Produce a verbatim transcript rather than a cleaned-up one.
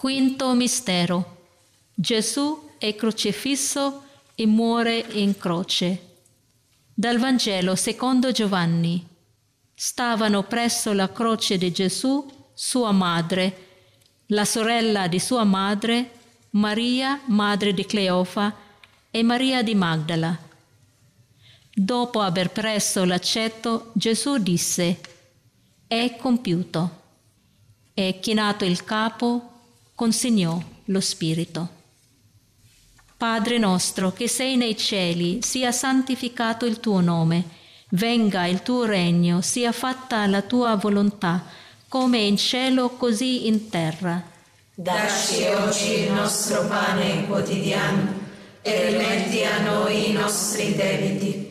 Quinto mistero. Gesù è crocifisso e muore in croce. Dal Vangelo secondo Giovanni. Stavano presso la croce di Gesù sua madre, la sorella di sua madre, Maria, madre di Cleofa, e Maria di Magdala. Dopo aver preso l'aceto, Gesù disse: «È compiuto». E chinato il capo, consegnò lo spirito. Padre nostro che sei nei cieli, sia santificato il tuo nome, venga il tuo regno, sia fatta la tua volontà, come in cielo così in terra. Dacci oggi il nostro pane quotidiano e rimetti a noi i nostri debiti,